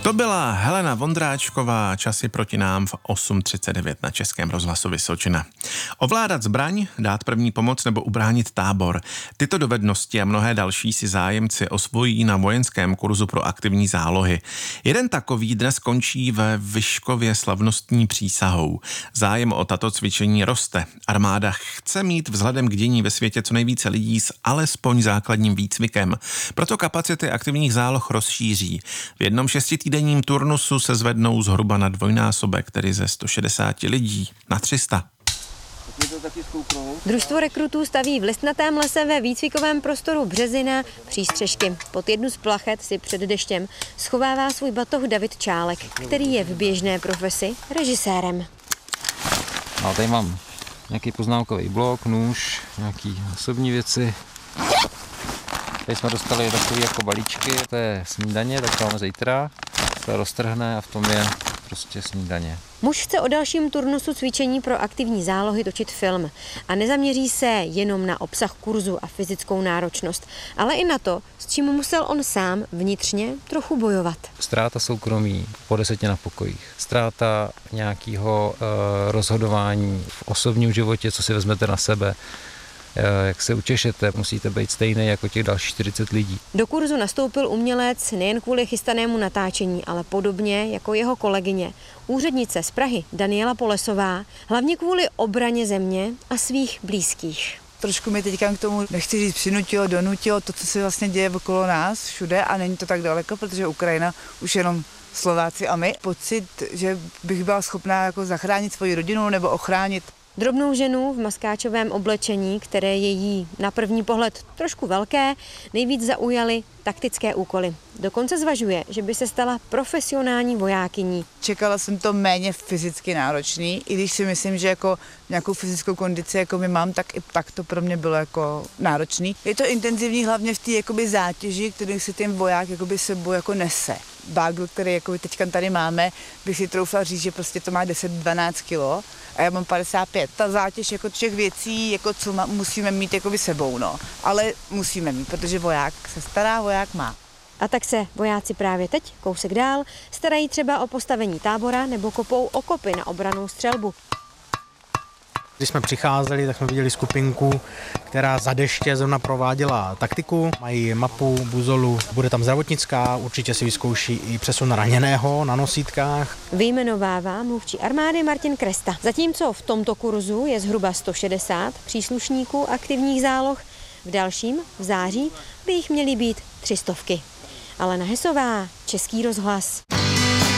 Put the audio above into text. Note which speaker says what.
Speaker 1: To byla Helena Vondráčková, časy proti nám v 8:39 na Českém rozhlasu Vysočina. Ovládat zbraň, dát první pomoc nebo ubránit tábor. Tyto dovednosti a mnohé další si zájemci osvojí na vojenském kurzu pro aktivní zálohy. Jeden takový dnes končí ve Vyškově slavnostní přísahou. Zájem o tato cvičení roste. Armáda chce mít vzhledem k dění ve světě co nejvíce lidí s alespoň základním výcvikem. Proto kapacity aktivních záloh rozšíří. V jednom 6týdenním turnusu se zvednou zhruba na dvojnásobek, tedy ze 160 lidí na 300.
Speaker 2: Družstvo rekrutů staví v listnatém lese ve výcvikovém prostoru Březina přístřešky. Pod jednu z plachet si před deštěm schovává svůj batoh David Čálek, který je v běžné profesi režisérem.
Speaker 3: No, tady mám nějaký poznámkový blok, nůž, nějaký osobní věci. Tady jsme dostali takové jako balíčky, to je snídaně, tak to máme zítra. To roztrhne a v tom je prostě snídaně.
Speaker 2: Muž chce o dalším turnusu cvičení pro aktivní zálohy točit film a nezaměří se jenom na obsah kurzu a fyzickou náročnost, ale i na to, s čím musel on sám vnitřně trochu bojovat.
Speaker 3: Ztráta soukromí po 10 na pokojích, ztráta nějakého rozhodování v osobním životě, co si vezmete na sebe, jak se utěšete, musíte být stejný jako těch dalších 40 lidí.
Speaker 2: Do kurzu nastoupil umělec nejen kvůli chystanému natáčení, ale podobně jako jeho kolegyně, úřednice z Prahy Daniela Polesová, hlavně kvůli obraně země a svých blízkých.
Speaker 4: Trošku mi teďka k tomu, nechci říct, přinutilo, donutilo to, co se vlastně děje okolo nás všude a není to tak daleko, protože Ukrajina už jenom Slováci a my. Pocit, že bych byla schopná jako zachránit svoji rodinu nebo ochránit.
Speaker 2: Drobnou ženu v maskáčovém oblečení, které je jí na první pohled trošku velké, nejvíc zaujaly taktické úkoly. Dokonce zvažuje, že by se stala profesionální vojákyní.
Speaker 4: Čekala jsem to méně fyzicky náročný, i když si myslím, že jako nějakou fyzickou kondici jako my mám, tak i tak to pro mě bylo jako náročný. Je to intenzivní hlavně v té jakoby zátěži, kterou si ten voják jakoby sebou jako nese. Bágl, který jako teďka tady máme, bych si troufla říct, že prostě to má 10-12 kilo a já mám 55. Ta zátěž jako těch věcí, jako co musíme mít jakoby sebou, no. Ale musíme mít, protože voják se stará, voják má.
Speaker 2: A tak se vojáci právě teď, kousek dál, starají třeba o postavení tábora nebo kopou okopy na obrannou střelbu.
Speaker 5: Když jsme přicházeli, tak jsme viděli skupinku, která za deště zrovna prováděla taktiku. Mají mapu, buzolu, bude tam zdravotnická, určitě si vyzkouší i přesun raněného na nosítkách.
Speaker 2: Vyjmenovává mluvčí armády Martin Kresta. Zatímco v tomto kurzu je zhruba 160 příslušníků aktivních záloh, v dalším, v září, by jich měly být 300. Alena Hesová, Český rozhlas.